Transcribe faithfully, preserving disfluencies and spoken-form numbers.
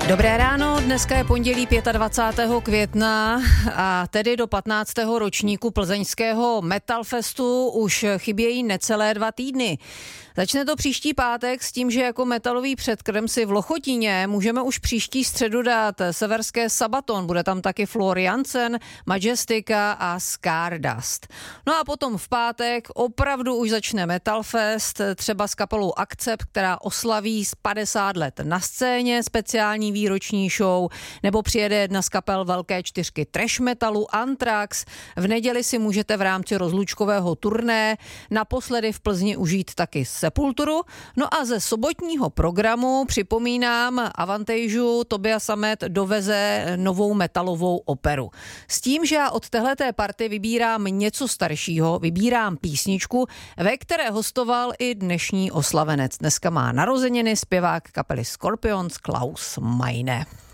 Dobré ráno, dneska je pondělí dvacátého pátého května a tedy do patnáctého ročníku plzeňského Metalfestu už chybějí necelé dva týdny. Začne to příští pátek s tím, že jako metalový předkrm si v Lochotíně můžeme už příští středu dát severské Sabaton. Bude tam taky Floor Jansen, Majestika a Stardust. No a potom v pátek opravdu už začne Metalfest, třeba s kapelou Accept, která oslaví padesát let na scéně, speciální výroční show, nebo přijede jedna z kapel velké čtyřky trash metalu Anthrax. V neděli si můžete v rámci rozlučkového turné naposledy v Plzni užít taky Sepulturu. No a ze sobotního programu připomínám Avantageu Tobias Sammet doveze novou metalovou operu. S tím, že já od téhleté party vybírám něco staršího, vybírám písničku, ve které hostoval i dnešní oslavenec. Dneska má narozeniny zpěvák kapely Scorpions Klaus Meine.